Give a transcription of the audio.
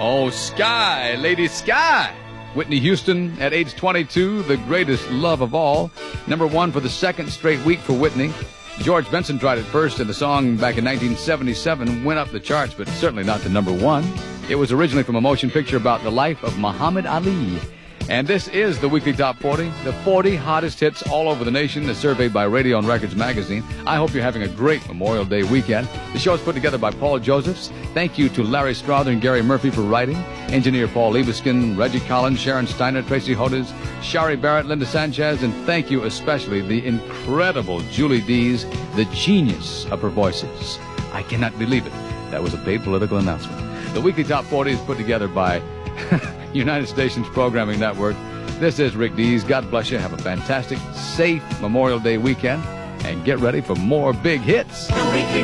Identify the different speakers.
Speaker 1: Oh, Sky, Lady Sky. Whitney Houston at age 22, the greatest love of all. Number one for the second straight week for Whitney. George Benson tried it first, and the song back in 1977 went up the charts, but certainly not to number one. It was originally from a motion picture about the life of Muhammad Ali. And this is the Weekly Top 40, the 40 hottest hits all over the nation, as surveyed by Radio and Records magazine. I hope you're having a great Memorial Day weekend. The show is put together by Paul Josephs. Thank you to Larry Strother and Gary Murphy for writing. Engineer Paul Liebeskin, Reggie Collins, Sharon Steiner, Tracy Hodes, Shari Barrett, Linda Sanchez, and thank you especially the incredible Julie Dees, the genius of her voices. I cannot believe it. That was a paid political announcement. The Weekly Top 40 is put together by United Stations Programming Network. This is Rick Dees. God bless you. Have a fantastic, safe Memorial Day weekend, and get ready for more big hits.